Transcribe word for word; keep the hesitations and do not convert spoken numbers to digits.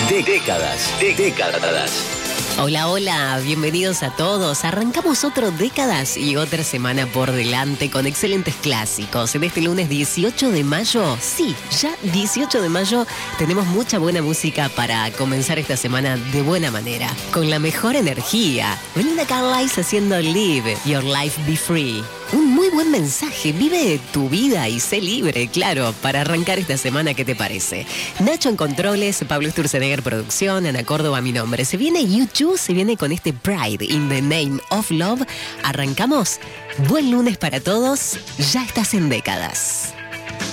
De décadas, de décadas. Hola, hola, bienvenidos a todos. Arrancamos otro Décadas y otra semana por delante con excelentes clásicos. En este lunes dieciocho de mayo, sí, ya dieciocho de mayo, tenemos mucha buena música para comenzar esta semana de buena manera, con la mejor energía. Belinda Carlisle haciendo Live Your Life Be Free. Un muy buen mensaje, vive tu vida y sé libre, claro, para arrancar esta semana, ¿qué te parece? Nacho en controles, Pablo Sturzenegger producción, Ana Córdoba mi nombre. Se viene YouTube, se viene con este Pride in the Name of Love. ¿Arrancamos? Buen lunes para todos, ya estás en Décadas.